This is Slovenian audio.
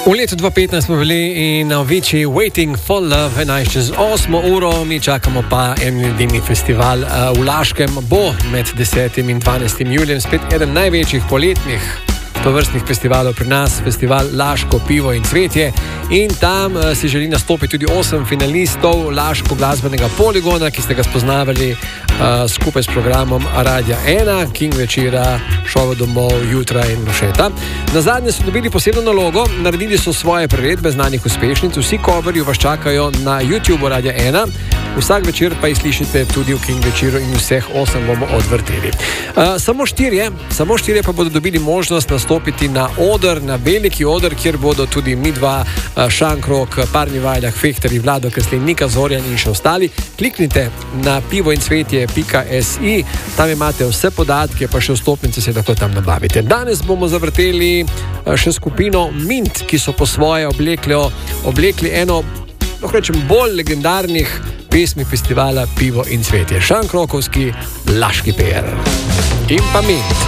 V letu 2015 smo bili in na Viči Waiting for Love 11:08 uro, mi čakamo pa enodnevni festival v Laškem. Bo med 10. in 12. julijem spet eden največjih poletnih tovrstnih festivalov pri nas, festival Laško pivo in cvetje. In tam si želi nastopiti tudi 8 finalistov Laško glasbenega poligona, ki ste ga spoznavali skupaj s programom Radia 1, King večera, šova domov, jutra in Rošeta. Na zadnje so dobili posebno nalogo, naredili so svoje priredbe znanih uspešnic, vsi coverji vas čakajo na YouTubeu Radia 1, vsak večer pa jih slišite tudi v King večeru in vseh 8 bomo odvrteli. Samo štirje pa bodo dobili možnost nastopiti na oder, na veliki oder, kjer bodo tudi midva, Šankrok, Parni Valjak, Fehterji, Vlado Kreslin, Nika Zorjan in še ostali. Kliknite na pivoincvetje.si, tam imate vse podatke, pa še vstopnice se lahko tam nabavite. Danes bomo zavrteli še skupino Mint, ki so po svoje oblekli eno, lahko rečem, bolj legendarnih pesmi festivala Pivo in cvetje. Šankrokovski Laški PR. In pa Mint.